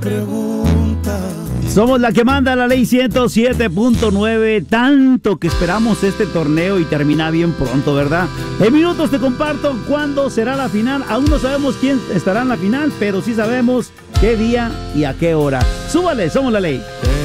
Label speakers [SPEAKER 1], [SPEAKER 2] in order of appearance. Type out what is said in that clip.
[SPEAKER 1] Somos la que manda la ley 107.9. Tanto que esperamos este torneo y termina bien pronto, ¿verdad? En minutos te comparto cuándo será la final. Aún no sabemos quién estará en la final, pero sí sabemos qué día y a qué hora. Súbale, somos la ley.